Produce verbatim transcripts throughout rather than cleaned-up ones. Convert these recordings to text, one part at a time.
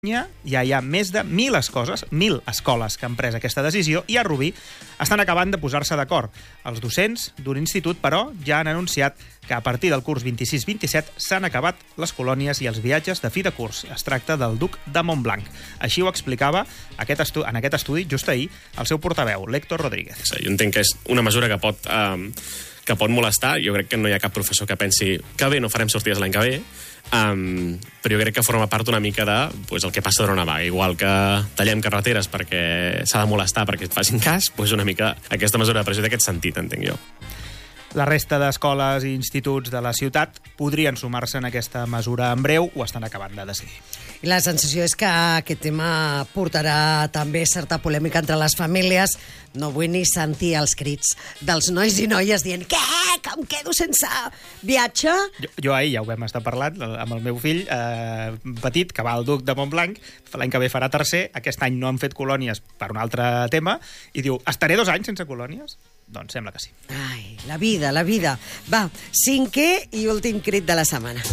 Ja hi ha més de mil escoles, mil escoles que han pres aquesta decisió i a Rubí estan acabant de posar-se d'acord. Els docents d'un institut, però, ja han anunciat que a partir del curs vint-i-sis vint-i-set s'han acabat les colònies i els viatges de fi de curs. Es tracta del Duc de Montblanc. Així ho explicava aquest estu en aquest estudi just ahir el seu portaveu, l'Héctor Rodríguez. Jo entenc que és una mesura que pot, eh, que pot molestar. Jo crec que no hi ha cap professor que pensi que bé, no farem sortides l'any que ve, um, però jo crec que forma part una mica de pues, el que passa durant una vaga. Igual que tallem carreteres perquè s'ha de molestar perquè et facin cas, pues una mica aquesta mesura de pressió d'aquest sentit, entenc jo. La resta d'escoles i instituts de la ciutat podrien sumar-se en aquesta mesura en breu, ho estan acabant de decidir. I la sensació és que aquest tema portarà també certa polèmica entre les famílies. No vull ni sentir els crits dels nois i noies dient «Què? Que em quedo sense viatge?» Jo, jo ahir ja ho vam estar parlant amb el meu fill eh, petit, que va al Duc de Montblanc, l'any que ve farà tercer, aquest any no han fet colònies per un altre tema, i diu «Estaré dos anys sense colònies?» Doncs sembla que sí. Ai, la vida, la vida. Va, cinquè i últim crit de la setmana.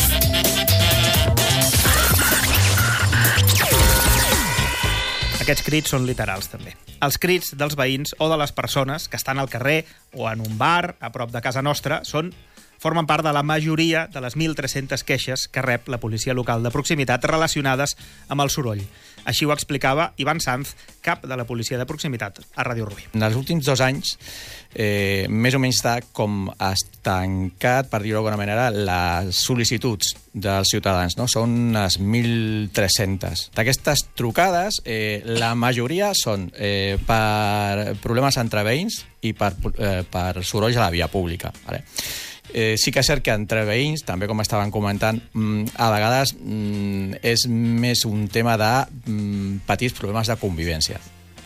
Aquests crits són literals, també. Els crits dels veïns o de les persones que estan al carrer o en un bar a prop de casa nostra són formen part de la majoria de les mil tres-centes queixes que rep la policia local de proximitat relacionades amb el soroll. Així ho explicava Ivan Sanz, cap de la policia de proximitat a Ràdio Rubí. En els últims dos anys, eh, més o menys està com estancat, per dir-ho d'alguna manera, les sol·licituds dels ciutadans, no? Són unes mil tres-centes. D'aquestes trucades, eh, la majoria són eh, per problemes entre veïns i per, eh, per sorolls a la via pública. Vale? Eh, sí que és cert que entre veïns, també com estaven comentant, a vegades és més un tema de petits problemes de convivència.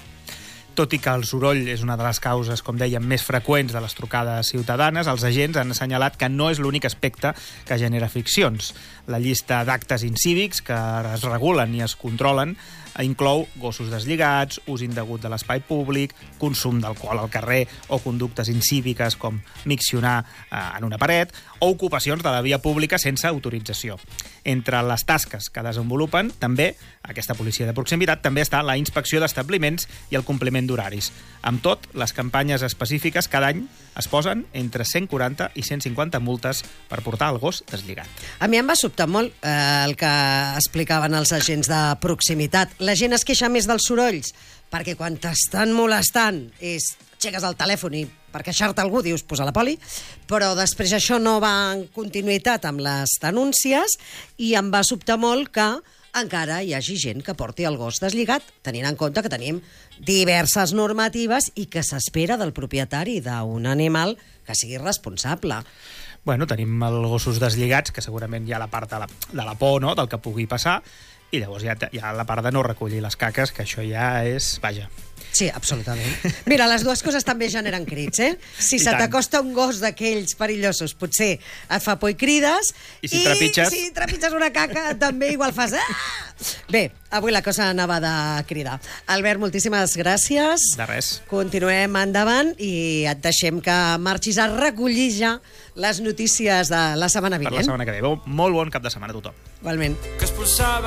Tot i que el soroll és una de les causes, com dèiem, més freqüents de les trucades ciutadanes, els agents han assenyalat que no és l'únic aspecte que genera friccions. La llista d'actes incívics que es regulen i es controlen inclou gossos deslligats, ús indegut de l'espai públic, consum d'alcohol al carrer o conductes incíviques com miccionar eh, en una paret o ocupacions de la via pública sense autorització. Entre les tasques que desenvolupen, també, aquesta policia de proximitat, també està la inspecció d'establiments i el compliment d'horaris. Amb tot, les campanyes específiques cada any es posen entre cent quaranta i cent cinquanta multes per portar el gos deslligat. A mi em va sobtar molt eh, el que explicaven els agents de proximitat. La gent es queixa més dels sorolls, perquè quan t'estan molestant és aixeques el telèfon i per queixar-te algú dius posa la poli, però després això no va en continuïtat amb les denúncies i em va sobtar molt que encara hi hagi gent que porti el gos deslligat, tenint en compte que tenim diverses normatives i que s'espera del propietari d'un animal que sigui responsable. Bueno, tenim els gossos deslligats, que segurament hi ha la part de la, de la por, no?, del que pugui passar, i llavors hi ha, hi ha la part de no recollir les caques, que això ja és... Vaja. Sí, absolutament. Mira, les dues coses també generen crits, eh? Si I se tant. t'acosta un gos d'aquells perillosos, potser et fa por i crides, I si trepitges... I si trepitges una caca, també igual fas... Ah! Bé, avui la cosa anava de cridar. Albert, moltíssimes gràcies. De res. Continuem endavant i et deixem que marxis a recollir ja les notícies de la setmana vinent. Per la setmana que ve. Molt bon cap de setmana a tothom. Igualment. Que expulsava